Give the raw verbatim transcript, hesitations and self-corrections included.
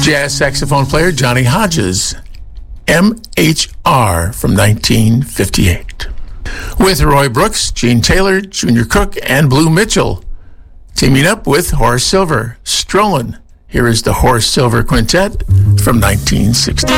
Jazz saxophone player Johnny Hodges, M H R from nineteen fifty-eight. With Roy Brooks, Gene Taylor, Junior Cook, and Blue Mitchell. Teaming up with Horace Silver, Strollin'. Here is the Horace Silver Quintet from nineteen sixty.